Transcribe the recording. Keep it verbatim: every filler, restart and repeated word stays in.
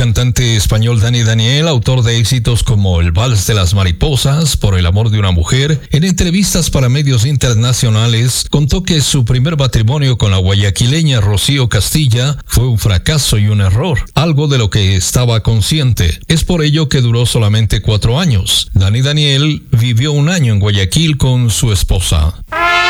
cantante español Dani Daniel, autor de éxitos como El Vals de las Mariposas, Por el amor de una mujer, en entrevistas para medios internacionales, contó que su primer matrimonio con la guayaquileña Rocío Castilla fue un fracaso y un error, algo de lo que estaba consciente. Es por ello que duró solamente cuatro años. Dani Daniel vivió un año en Guayaquil con su esposa.